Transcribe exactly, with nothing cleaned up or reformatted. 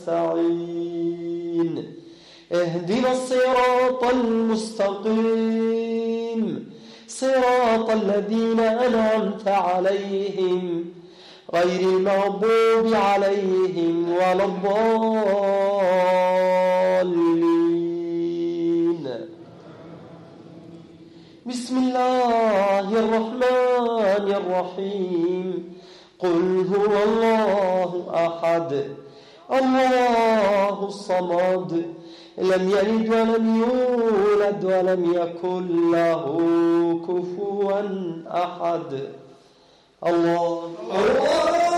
نستعين اهدنا الصراط المستقيم صراط الذين أنعمت عليهم غير المغضوب عليهم ولا الضالين. بسم الله الرحمن الرحيم. قل هو الله أحد الله الصمد لم يلد ولم يولد ولم يكن له كفوا أحد. الله